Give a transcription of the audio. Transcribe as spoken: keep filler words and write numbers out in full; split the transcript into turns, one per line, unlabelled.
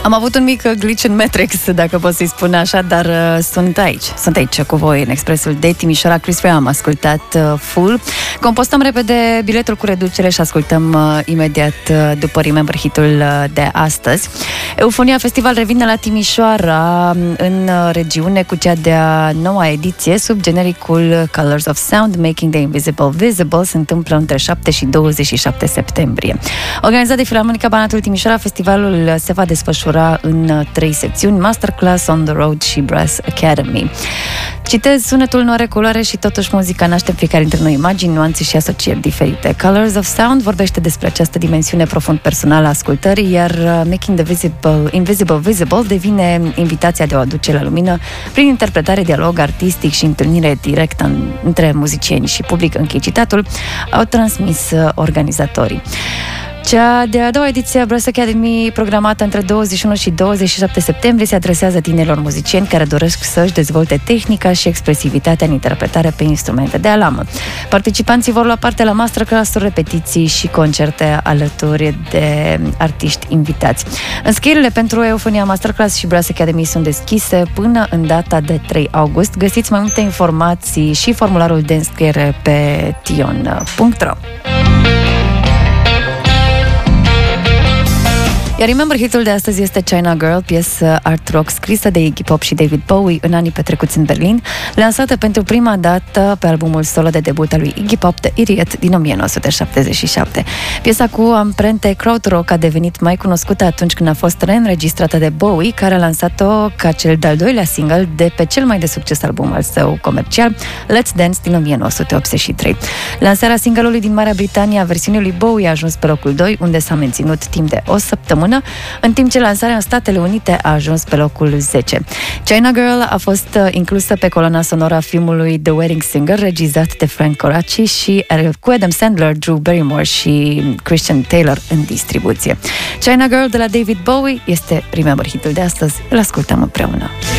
Am avut un mic glitch în Matrix, dacă pot să-i spun așa, dar uh, sunt aici. Sunt aici cu voi în expresul de Timișoara. Chris Rea am ascultat uh, full. Compostăm repede biletul cu reducere și ascultăm uh, imediat uh, după Remember Hit-ul uh, de astăzi. Eufonia Festival revine la Timișoara în uh, regiune cu cea de-a noua ediție sub genericul Colors of Sound, Making the Invisible Visible. Se întâmplă între șapte și douăzeci și șapte septembrie. Organizat de Filarmonica Banatul Timișoara, festivalul se va desfășura în trei secțiuni: Masterclass, On the Road și Brass Academy. Citez: sunetul nu are culoare și totuși muzica naște în fiecare dintre noi imagini, nuanțe și asocieri diferite. Colors of Sound vorbește despre această dimensiune profund personală a ascultării, iar Making the Visible, Invisible Visible devine invitația de a o aduce la lumină prin interpretare, dialog artistic și întâlnire directă în, între muzicieni și public. Închei citatul, au transmis organizatorii. Cea de-a doua ediție a Brass Academy, programată între douăzeci și unu și douăzeci și șapte septembrie, se adresează tinerilor muzicieni care doresc să-și dezvolte tehnica și expresivitatea în interpretare pe instrumente de alamă. Participanții vor lua parte la masterclass-uri, repetiții și concerte alături de artiști invitați. Înscrierile pentru Eufonia Masterclass și Brass Academy sunt deschise până în data de trei august. Găsiți mai multe informații și formularul de înscriere pe tion punct ro. Iar Remember Hit-ul de astăzi este China Girl, piesă art rock scrisă de Iggy Pop și David Bowie în anii petrecuți în Berlin, lansată pentru prima dată pe albumul solo de debut al lui Iggy Pop, The Idiot, din o mie nouă sute șaptezeci și șapte. Piesa cu amprente krautrock a devenit mai cunoscută atunci când a fost reînregistrată de Bowie, care a lansat-o ca cel de-al doilea single de pe cel mai de succes album al său comercial, Let's Dance, din o mie nouă sute optzeci și trei. Lansarea single-ului din Marea Britanie a versiunii lui Bowie a ajuns pe locul doi, unde s-a menținut timp de o săptămână, în timp ce lansarea în Statele Unite a ajuns pe locul zece. China Girl a fost inclusă pe coloana sonoră a filmului The Wedding Singer, regizat de Frank Coraci și cu Adam Sandler, Drew Barrymore și Christian Taylor în distribuție. China Girl de la David Bowie este Remember Hit-ul de astăzi. Îl ascultăm împreună.